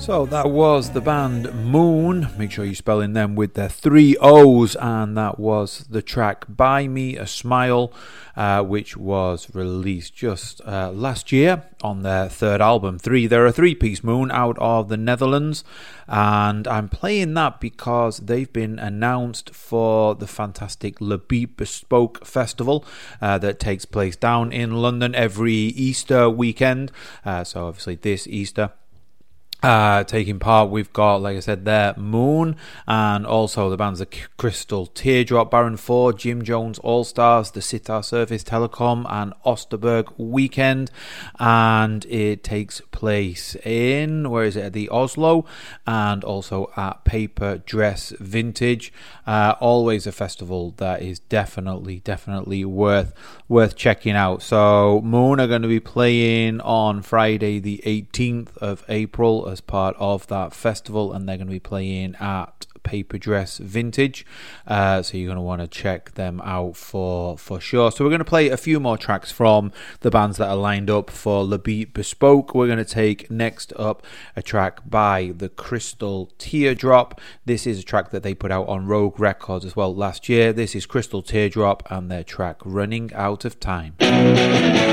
So that was the band Moon. Make sure you're spelling them with their 3 O's, and that was the track Buy Me a Smile, which was released just last year on their third album, 3. They're a 3-piece Moon out of the Netherlands, and I'm playing that because they've been announced for the fantastic Le Beat Bespoke Festival that takes place down in London every Easter weekend. So obviously this Easter. Taking part, we've got, like I said there, Moon, and also the bands of Crystal Teardrop, Baron 4, Jim Jones All Stars, the Sitar Service Telecom, and Osterberg Weekend. And it takes place in, where is it, at the Oslo, and also at Paper Dress Vintage. Always a festival that is definitely worth checking out. So Moon are going to be playing on Friday the 18th of April as part of that festival, and they're going to be playing at Paper Dress Vintage, so you're going to want to check them out for sure. So we're going to play a few more tracks from the bands that are lined up for Le Beat Bespoke. We're going to take next up a track by the Crystal Teardrop. This is a track that they put out on Rogue Records as well last year. This is Crystal Teardrop and their track Running Out of Time.